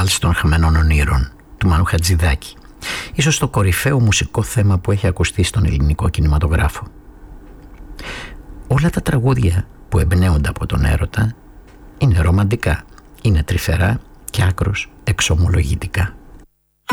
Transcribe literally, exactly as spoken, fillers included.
βάλς των χαμένων ονείρων του Μάνου Χατζηδάκη, ίσως το κορυφαίο μουσικό θέμα που έχει ακουστεί στον ελληνικό κινηματογράφο. Όλα τα τραγούδια που εμπνέονται από τον έρωτα είναι ρομαντικά, είναι τρυφερά και άκρως εξομολογητικά.